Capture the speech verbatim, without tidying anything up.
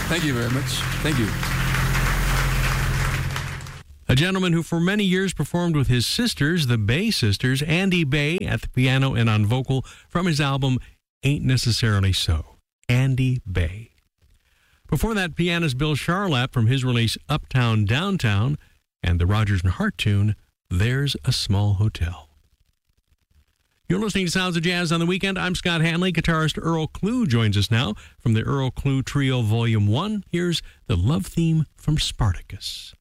Thank you very much. Thank you. A gentleman who for many years performed with his sisters, the Bay Sisters, Andy Bay at the piano and on vocal from his album Ain't Necessarily So, Andy Bay. Before that, pianist Bill Charlap from his release Uptown Downtown and the Rodgers and Hart tune, There's a Small Hotel. You're listening to Sounds of Jazz on the Weekend. I'm Scott Hanley. Guitarist Earl Klugh joins us now from the Earl Klugh Trio Volume one. Here's the love theme from Spartacus.